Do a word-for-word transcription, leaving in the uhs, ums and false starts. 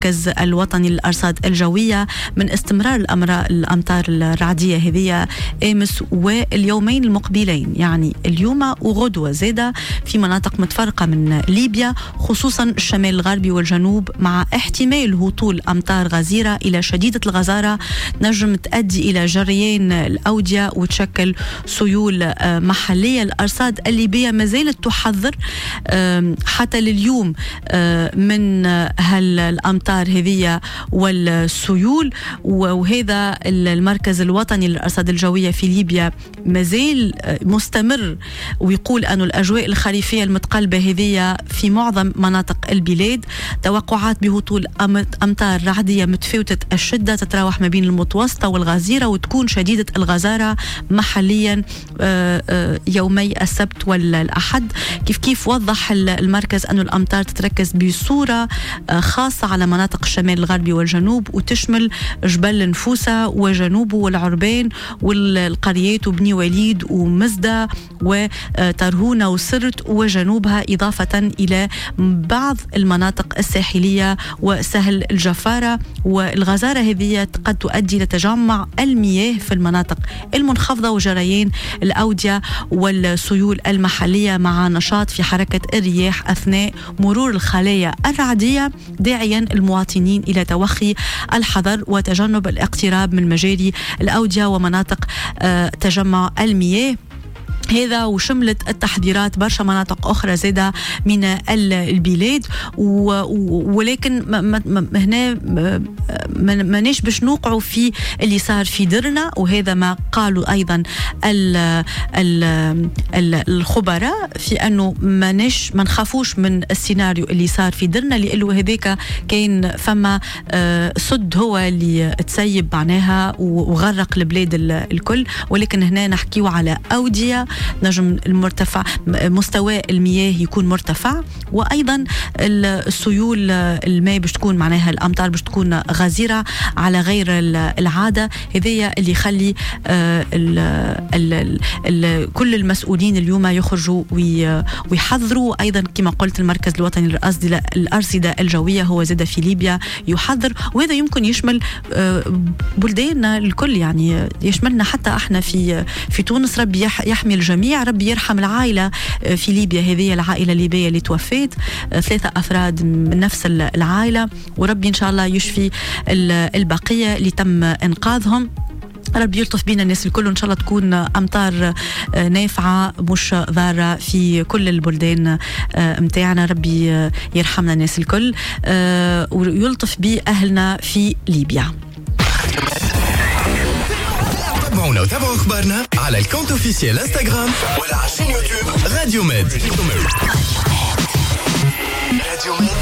المركز الوطني للأرصاد الجوية من استمرار الأمطار الرعدية هذه أمس واليومين المقبلين، يعني اليوم وغدوة زادة في مناطق متفرقة من ليبيا، خصوصا الشمال الغربي والجنوب، مع احتمال هطول أمطار غزيرة إلى شديدة الغزارة نجم تؤدي إلى جريان الأودية وتشكل سيول محلية. الأرصاد الليبية ما زالت تحذر حتى لليوم من هالأمطار هذه والسيول، وهذا المركز الوطني للأرصاد الجوية في ليبيا ما زال مستمر ويقول أن الأجواء الخريفية المتقلبة هذه في معظم مناطق البلاد. توقعات بهطول أمطار رعدية متفاوتة الشدة تتراوح ما بين المتوسطة والغزيرة وتكون شديدة الغزارة محليا يومي السبت والأحد. كيف كيف وضح المركز أن الأمطار تتركز بصورة خاصة على مناطق الشمال الغربي والجنوب وتشمل جبل نفوسة وجنوبه والعربين والقريات وبني وليد ومزدة وترهونة وسرت وجنوبها، إضافة إلى بعض المناطق الساحلية وسهل الجفارة. والغزارة هذه قد تؤدي لتجمع المياه في المناطق المنخفضة وجريان الأودية والسيول المحلية مع نشاط في حركة الرياح أثناء مرور الخلايا الرعدية، داعيا المواطنين إلى توخي الحذر وتجنب الاقتراب من مجاري الأودية ومناطق آه تجمع المياه. هذا وشملت التحذيرات برشا مناطق أخرى زادة من البلاد، ولكن هنا ماناش باش نوقعوا في اللي صار في درنا، وهذا ما قالوا أيضا ال ال ال الخبراء في أنه ماناش ما نخافوش من السيناريو اللي صار في درنا، لأنه هذاك كان فما صد هو اللي تسيب معناها وغرق البلاد الكل. ولكن هنا نحكيو على أودية نجم المرتفع مستوى المياه يكون مرتفع، وأيضا السيول الماء باش تكون معناها الأمطار باش تكون غزيرة على غير العادة. هذا اللي يخلي ال ال ال كل المسؤولين اليوم يخرجوا ويحذروا. أيضا كما قلت المركز الوطني للأرصدة الجوية هو زاد في ليبيا يحذر، وهذا يمكن يشمل بلداننا الكل، يعني يشملنا حتى احنا في في تونس. ربي يحمي الجميع، ربي يرحم العائلة في ليبيا، هذه العائلة الليبية اللي توفيت، ثلاثة أفراد من نفس العائلة، وربي إن شاء الله يشفي البقية اللي تم إنقاذهم. ربي يلطف بينا الناس الكل، وإن شاء الله تكون أمطار نافعة مش ضارة في كل البلدان متاعنا. ربي يرحمنا الناس الكل ويلطف بأهلنا في ليبيا. تابعونا وتابعوا أخبارنا على الكونت أوفيسيال انستغرام ولا على الشين يوتيوب راديو ميد. راديو ميد